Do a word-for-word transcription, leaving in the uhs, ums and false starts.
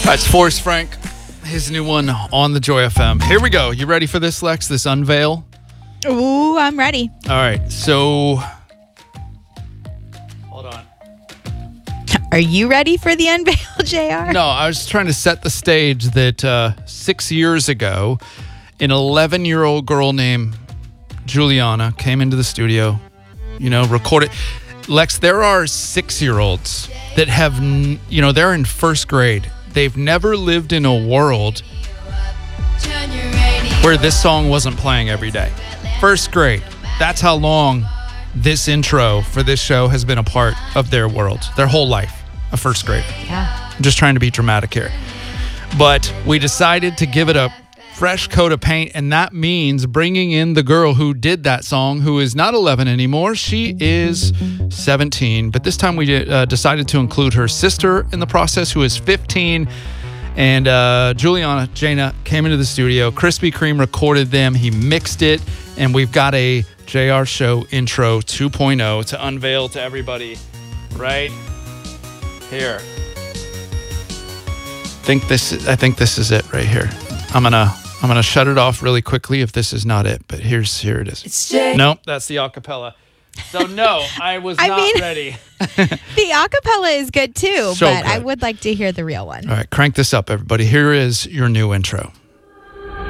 That's Forrest Frank, his new one on the Joy F M. Here we go. You ready for this, Lex? This unveil? Ooh, I'm ready. All right. So, hold on. Are you ready for the unveil, J R? No, I was trying to set the stage that uh, six years ago, an eleven-year-old girl named Juliana came into the studio, you know, recorded. Lex, there are six-year-olds that have, n- you know, they're in first grade. They've never lived in a world where this song wasn't playing every day. First grade. That's how long this intro for this show has been a part of their world, their whole life, a first grade. Yeah. I'm just trying to be dramatic here. But we decided to give it a fresh coat of paint, and that means bringing in the girl who did that song, who is not eleven anymore. She is seventeen, but this time we uh, decided to include her sister in the process, who is fifteen. And uh, Juliana Jana came into the studio. Krispy Kreme recorded them. He mixed it, and we've got a J R Show intro two point oh to unveil to everybody right here. Think this? I think this is it right here. I'm gonna. I'm going to shut it off really quickly if this is not it, but here's here it is. It's Jay. Nope, that's the acapella. So no, I was I not mean, ready. The acapella is good too, So but good. I would like to hear the real one. All right, crank this up, everybody. Here is your new intro.